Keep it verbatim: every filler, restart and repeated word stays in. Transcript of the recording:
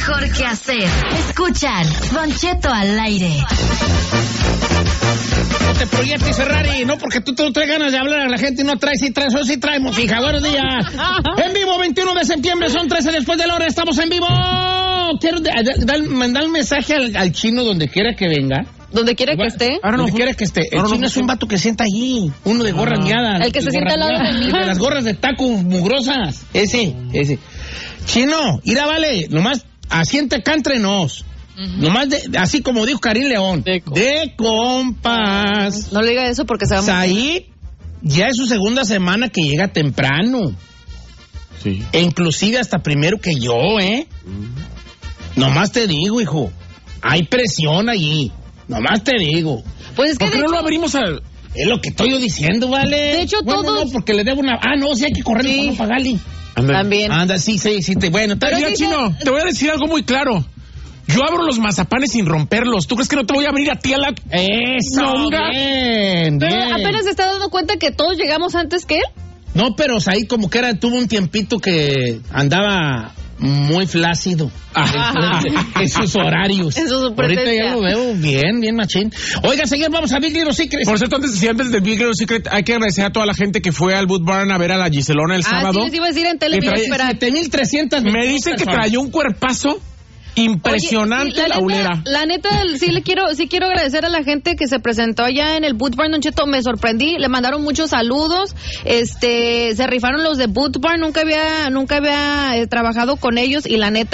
mejor que hacer. Escuchan Don Cheto al aire. No te proyectes, Ferrari, no porque tú, tú traes ganas de hablar a la gente y no traes, sí traes, o sí traemos, hija, buenos días. En vivo, veintiuno de septiembre, son trece después de la hora, estamos en vivo. Quiero de, de, de, mandar un mensaje al, al chino donde quiera que venga. Donde quiera que esté. Ahora no, donde quiera que esté. El chino no, es un vato que sienta allí. Uno de gorras miadas. El que se sienta al lado de mí. De las gorras de taco mugrosas. Ese, ese. Chino, mira, vale, nomás asiente acá entre nos. Uh-huh. Nomás, de, así como dijo Karim León. De, de compas. No le diga eso porque se va a... Said ya es su segunda semana que llega temprano. Sí. E inclusive hasta primero que yo, ¿eh? Uh-huh. Nomás te digo, hijo. Hay presión allí. Nomás te digo. Pues es que ¿por qué no hecho... lo abrimos al...? Es lo que estoy yo diciendo, ¿vale? De hecho, bueno, todos... no, porque le debo una... Ah, no, sí hay que correr sí. Para no pagarle. Anda. También. Anda, sí, sí, sí. Te... Bueno, pero mira, Chino, te voy a decir algo muy claro. Yo abro los mazapanes sin romperlos. ¿Tú crees que no te voy a abrir a ti a la... Eso, no, bien, Pero bien. apenas se está dando cuenta que todos llegamos antes que él. No, pero ahí como que era, tuvo un tiempito que andaba... muy flácido en sus horarios. En su ahorita ya lo veo bien, bien machín. Oiga, señor, vamos a Big Little Secret. Por cierto, antes, si antes de Big Little Secret, hay que agradecer a toda la gente que fue al Boot Barn a ver a la Giselona el ah, sábado. Ah, sí, les iba a decir en televisión. siete mil trescientas Me dicen que traía un cuerpazo impresionante. Oye, la, la ulera. Neta, la neta, sí le quiero, sí quiero agradecer a la gente que se presentó allá en el Boot Barn, Don Cheto. Me sorprendí, le mandaron muchos saludos. Este, se rifaron los de Boot Barn, nunca había, nunca había eh, trabajado con ellos y la neta.